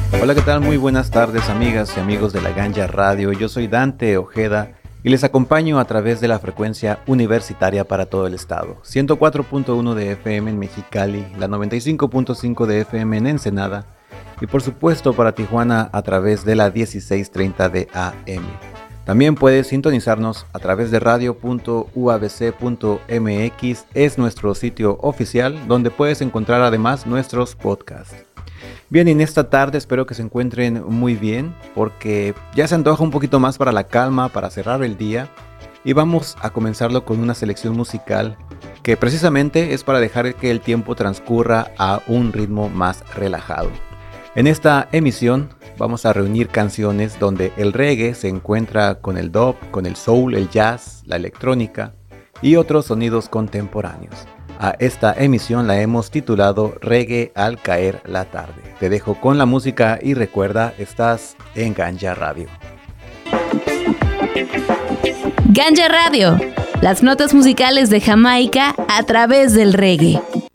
Hola, ¿qué tal? Muy buenas tardes, amigas y amigos de la Ganja Radio. Yo soy Dante Ojeda y les acompaño a través de la frecuencia universitaria para todo el estado. 104.1 de FM en Mexicali, la 95.5 de FM en Ensenada y por supuesto para Tijuana a través de la 1630 de AM. También puedes sintonizarnos a través de radio.uabc.mx, es nuestro sitio oficial donde puedes encontrar además nuestros podcasts. Bien, y en esta tarde espero que se encuentren muy bien porque ya se antoja un poquito más para la calma, para cerrar el día y vamos a comenzarlo con una selección musical que precisamente es para dejar que el tiempo transcurra a un ritmo más relajado. En esta emisión vamos a reunir canciones donde el reggae se encuentra con el dub, con el soul, el jazz, la electrónica y otros sonidos contemporáneos. A esta emisión la hemos titulado Reggae al caer la tarde. Te dejo con la música y recuerda, estás en Ganja Radio. Ganja Radio, las notas musicales de Jamaica a través del reggae.